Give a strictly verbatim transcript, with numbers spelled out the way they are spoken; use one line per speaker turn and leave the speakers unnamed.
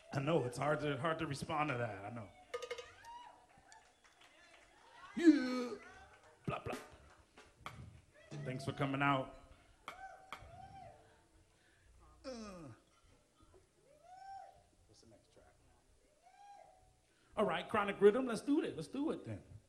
I know it's hard to hard to respond to that. I know. Yeah. Blah blah. Thanks for coming out. Uh. What's the next track? All right, Chronic Rhythm. Let's do it. Let's do it then.